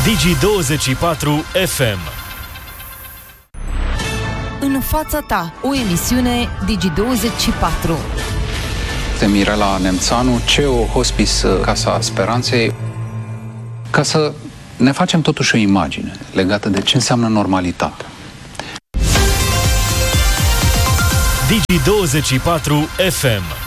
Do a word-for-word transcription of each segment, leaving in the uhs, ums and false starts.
Digi douăzeci și patru F M. În fața ta, o emisiune Digi douăzeci și patru. De Mirela Nemțanu, C E O Hospice Casa Speranței, ca să ne facem totuși o imagine legată de ce înseamnă normalitate. Digi douăzeci și patru F M.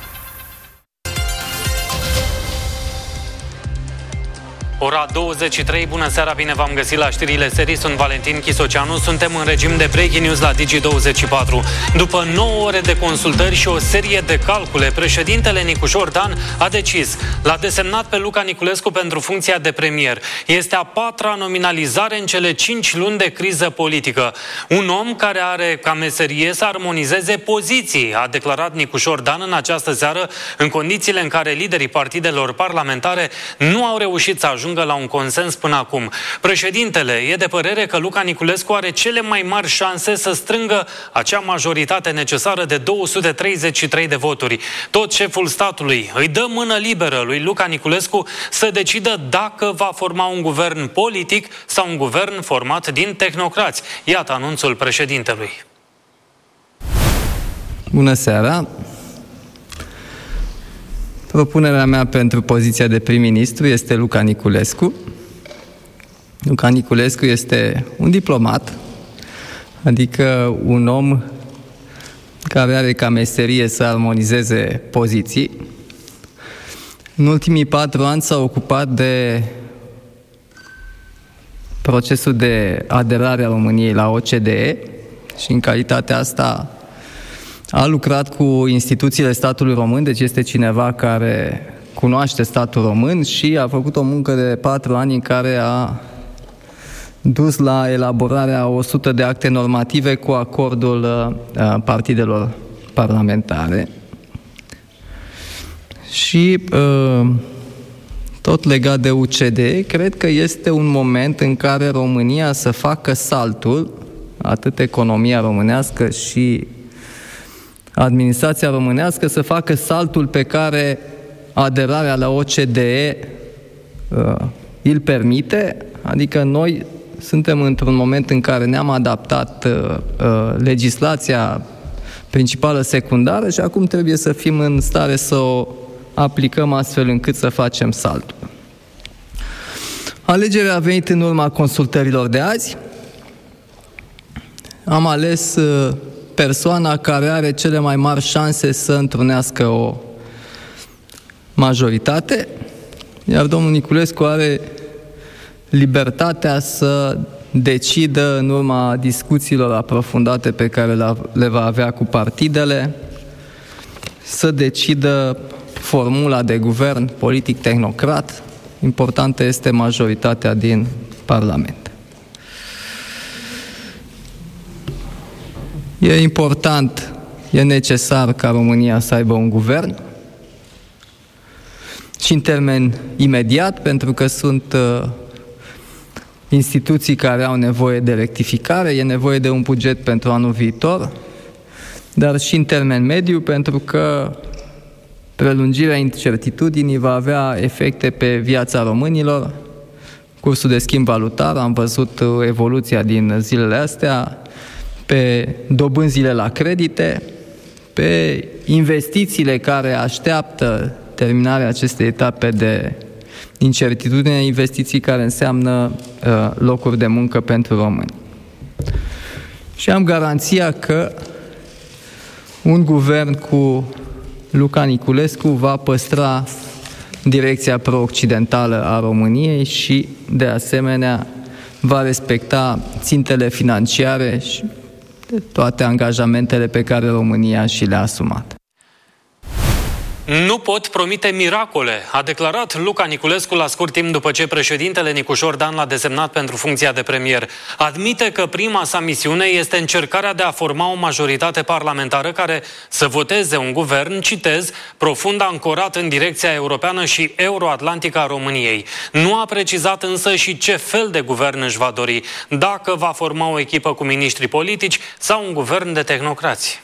Ora douăzeci și trei, bună seara, bine v-am găsit la știrile serii, sunt Valentin Chisoceanu, suntem în regim de breaking news la Digi douăzeci și patru. După nouă ore de consultări și o serie de calcule, președintele Nicușor Dan a decis, l-a desemnat pe Luca Niculescu pentru funcția de premier. Este a patra nominalizare în cele cinci luni de criză politică. Un om care are ca meserie să armonizeze poziții, a declarat Nicușor Dan în această seară, în condițiile în care liderii partidelor parlamentare nu au reușit să ajungă la un consens până acum. Președintele e de părere că Luca Niculescu are cele mai mari șanse să strângă acea majoritate necesară de două sute treizeci și trei de voturi. Tot șeful statului îi dă mână liberă lui Luca Niculescu să decidă dacă va forma un guvern politic sau un guvern format din tehnocrați. Iată anunțul președintelui. Bună seara! Propunerea mea pentru poziția de prim-ministru este Luca Niculescu. Luca Niculescu este un diplomat, adică un om care are ca meserie să armonizeze poziții. În ultimii patru ani s-a ocupat de procesul de aderare a României la O C D E și în calitatea asta a lucrat cu instituțiile statului român, deci este cineva care cunoaște statul român și a făcut o muncă de patru ani în care a dus la elaborarea a o sută de acte normative cu acordul uh, partidelor parlamentare. Și uh, tot legat de U C D E, cred că este un moment în care România să facă saltul, atât economia românească și administrația românească, să facă saltul pe care aderarea la O C D E uh, îl permite, adică noi suntem într-un moment în care ne-am adaptat uh, uh, legislația principală secundară și acum trebuie să fim în stare să o aplicăm astfel încât să facem saltul. Alegerea a venit în urma consultărilor de azi. Am ales uh, persoana care are cele mai mari șanse să întrunească o majoritate, iar domnul Niculescu are libertatea să decidă în urma discuțiilor aprofundate pe care le va avea cu partidele, să decidă formula de guvern politic tehnocrat. Importantă este majoritatea din Parlament. E important, e necesar ca România să aibă un guvern și în termen imediat, pentru că sunt uh, instituții care au nevoie de rectificare, e nevoie de un buget pentru anul viitor, dar și în termen mediu, pentru că prelungirea incertitudinii va avea efecte pe viața românilor. Cursul de schimb valutar, am văzut evoluția din zilele astea, pe dobânzile la credite, pe investițiile care așteaptă terminarea acestei etape de incertitudine, investiții care înseamnă uh, locuri de muncă pentru români. Și am garanția că un guvern cu Luca Niculescu va păstra direcția pro-occidentală a României și, de asemenea, va respecta țintele financiare și toate angajamentele pe care România și le-a asumat. Nu pot promite miracole, a declarat Luca Niculescu la scurt timp după ce președintele Nicușor Dan l-a desemnat pentru funcția de premier. Admite că prima sa misiune este încercarea de a forma o majoritate parlamentară care să voteze un guvern, citez, profund ancorat în direcția europeană și euroatlantică a României. Nu a precizat însă și ce fel de guvern își va dori, dacă va forma o echipă cu miniștri politici sau un guvern de tehnocrați.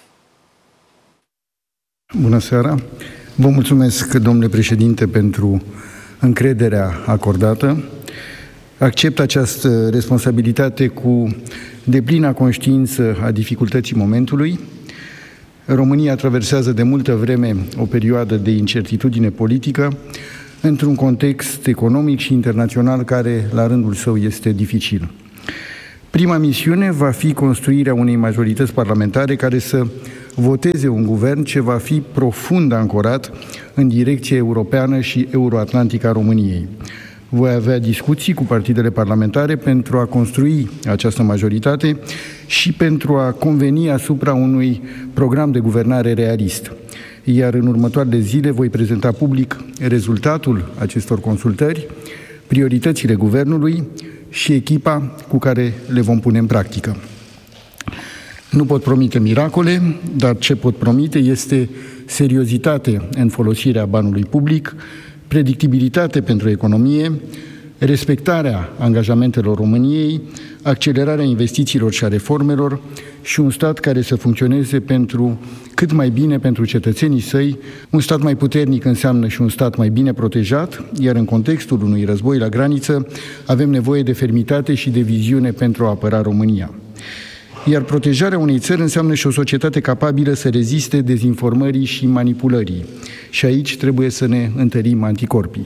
Bună seara! Vă mulțumesc, domnule președinte, pentru încrederea acordată. Accept această responsabilitate cu deplina conștiință a dificultății momentului. România traversează de multă vreme o perioadă de incertitudine politică într-un context economic și internațional care, la rândul său, este dificil. Prima misiune va fi construirea unei majorități parlamentare care să voteze un guvern ce va fi profund ancorat în direcția europeană și euroatlantică a României. Voi avea discuții cu partidele parlamentare pentru a construi această majoritate și pentru a conveni asupra unui program de guvernare realist. Iar în următoarele zile voi prezenta public rezultatul acestor consultări, prioritățile guvernului și echipa cu care le vom pune în practică. Nu pot promite miracole, dar ce pot promite este seriozitate în folosirea banului public, predictibilitate pentru economie, respectarea angajamentelor României, accelerarea investițiilor și a reformelor și un stat care să funcționeze pentru cât mai bine pentru cetățenii săi. Un stat mai puternic înseamnă și un stat mai bine protejat, iar în contextul unui război la graniță avem nevoie de fermitate și de viziune pentru a apăra România. Iar protejarea unei țări înseamnă și o societate capabilă să reziste dezinformării și manipulării. Și aici trebuie să ne întărim anticorpii.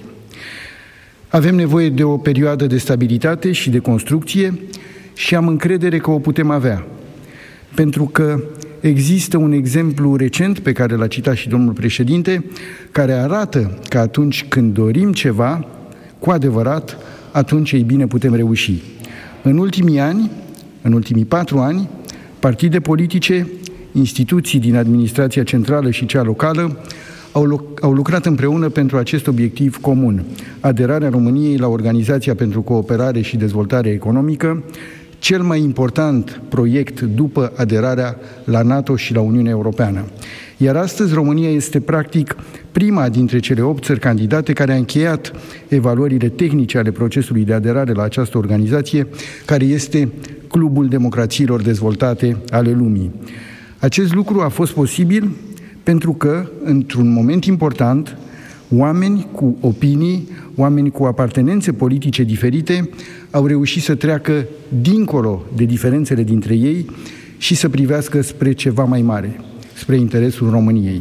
Avem nevoie de o perioadă de stabilitate și de construcție și am încredere că o putem avea. Pentru că există un exemplu recent pe care l-a citat și domnul președinte, care arată că atunci când dorim ceva, cu adevărat, atunci ei bine putem reuși. În ultimii ani, în ultimii patru ani, partide politice, instituții din administrația centrală și cea locală au, au lucrat împreună pentru acest obiectiv comun, aderarea României la Organizația pentru Cooperare și Dezvoltare Economică, cel mai important proiect după aderarea la NATO și la Uniunea Europeană. Iar astăzi România este practic prima dintre cele opt țări candidate care a încheiat evaluările tehnice ale procesului de aderare la această organizație, care este Clubul Democrațiilor Dezvoltate ale lumii. Acest lucru a fost posibil pentru că, într-un moment important, oameni cu opinii, oameni cu apartenențe politice diferite au reușit să treacă dincolo de diferențele dintre ei și să privească spre ceva mai mare, spre interesul României.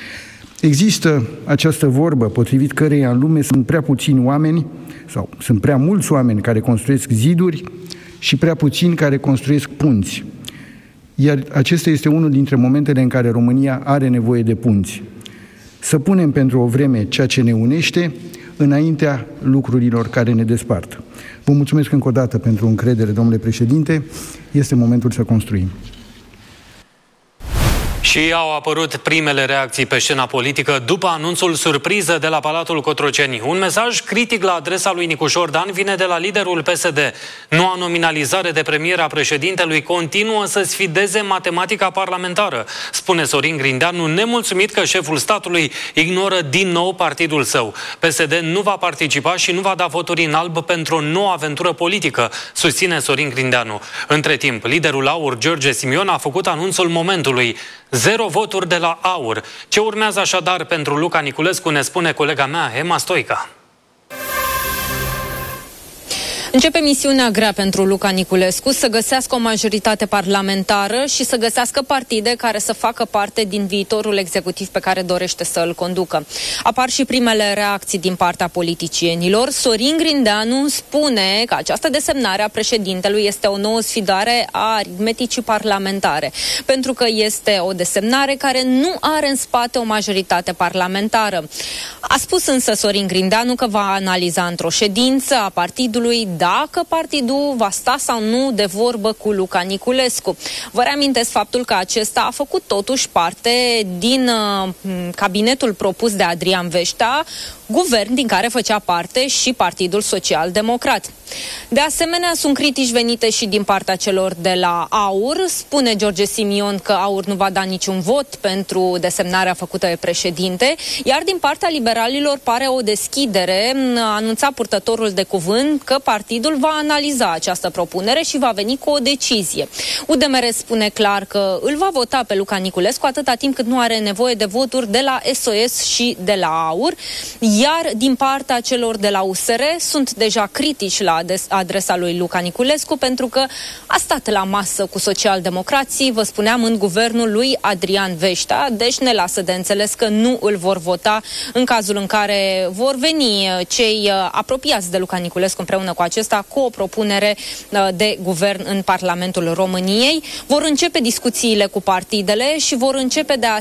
Există această vorbă potrivit căreia în lume sunt prea puțini oameni sau sunt prea mulți oameni care construiesc ziduri și prea puțini care construiesc punți. Iar acesta este unul dintre momentele în care România are nevoie de punți. Să punem pentru o vreme ceea ce ne unește înaintea lucrurilor care ne despart. Vă mulțumesc încă o dată pentru încredere, domnule președinte. Este momentul să construim. Și au apărut primele reacții pe scena politică după anunțul surpriză de la Palatul Cotroceni. Un mesaj critic la adresa lui Nicu Șordan vine de la liderul P S D. Noua nominalizare de premier a președintelui continuă să sfideze matematica parlamentară, spune Sorin Grindeanu, nemulțumit că șeful statului ignoră din nou partidul său. P S D nu va participa și nu va da voturi în alb pentru o nouă aventură politică, susține Sorin Grindeanu. Între timp, liderul AUR, George Simion, a făcut anunțul momentului. Zero voturi de la AUR. Ce urmează așadar pentru Luca Niculescu, ne spune colega mea, Emma Stoica. Începe misiunea grea pentru Luca Niculescu să găsească o majoritate parlamentară și să găsească partide care să facă parte din viitorul executiv pe care dorește să îl conducă. Apar și primele reacții din partea politicienilor. Sorin Grindeanu spune că această desemnare a președintelui este o nouă sfidare a aritmeticii parlamentare, pentru că este o desemnare care nu are în spate o majoritate parlamentară. A spus însă Sorin Grindeanu că va analiza într-o ședință a partidului dacă partidul va sta sau nu de vorbă cu Luca Niculescu. Vă reamintesc faptul că acesta a făcut totuși parte din uh, cabinetul propus de Adrian Veșta, guvern din care făcea parte și Partidul Social Democrat. De asemenea, sunt critici venite și din partea celor de la AUR. Spune George Simion că AUR nu va da niciun vot pentru desemnarea făcută de președinte, iar din partea liberalilor pare o deschidere. Anunța purtătorul de cuvânt că partidul va analiza această propunere și va veni cu o decizie. U D M R spune clar că îl va vota pe Luca Niculescu atâta timp cât nu are nevoie de voturi de la S O S și de la AUR, Iar din partea celor de la U S R sunt deja critici la adresa lui Luca Niculescu pentru că a stat la masă cu socialdemocrații, vă spuneam, în guvernul lui Adrian Veșta, deci ne lasă de înțeles că nu îl vor vota în cazul în care vor veni cei apropiați de Luca Niculescu împreună cu acesta cu o propunere de guvern în Parlamentul României. Vor începe discuțiile cu partidele și vor începe de